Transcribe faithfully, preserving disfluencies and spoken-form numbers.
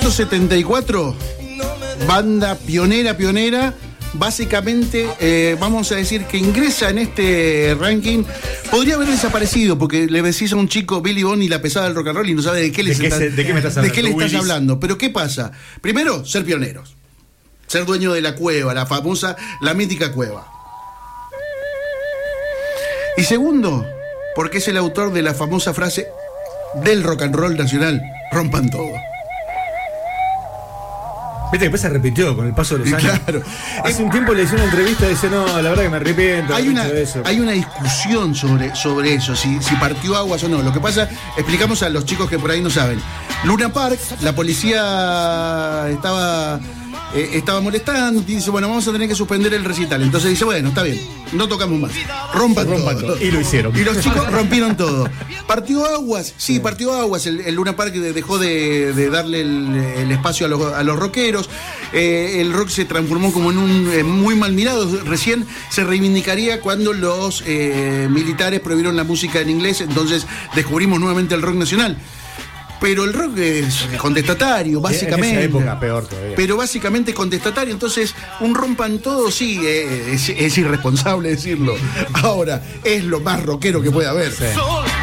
años setenta y cuatro, banda pionera, pionera. Básicamente, eh, vamos a decir que ingresa en este ranking. Podría haber desaparecido porque le decís a un chico Billy Bond y la pesada del rock and roll y no sabe de qué, ¿De les qué, está, se, de qué me estás hablando? de qué le estás Willis. hablando. Pero ¿qué pasa? Primero, ser pioneros. Ser dueño de la cueva, la famosa, la mítica cueva. Y segundo, porque es el autor de la famosa frase del rock and roll nacional: rompan todo. Viste que después se repitió con el paso de los años. Claro. Hace un tiempo le hice una entrevista y dice, no, la verdad que me arrepiento. Hay una, de eso. hay una discusión sobre, sobre eso, si, si partió aguas o no. Lo que pasa, explicamos a los chicos que por ahí no saben. Luna Park, la policía estaba, eh, estaba molestando y dice, bueno, vamos a tener que suspender el recital. Entonces dice, bueno, está bien, no tocamos más. Rompan, Rompan todo. todo. Y lo hicieron. Y los chicos rompieron todo. ¿Partió aguas? Sí, partió aguas. El, el Luna Park dejó de, de darle el, el espacio a los, a los rockeros. Eh, el rock se transformó como en un eh, muy mal mirado. Recién se reivindicaría cuando los eh, militares prohibieron la música en inglés. Entonces descubrimos nuevamente el rock nacional. Pero el rock es contestatario, básicamente. En esa época peor todavía. Pero básicamente es contestatario. Entonces, un rompan todo, sí, eh, es, es irresponsable decirlo. Ahora, es lo más rockero que puede haber. Sí.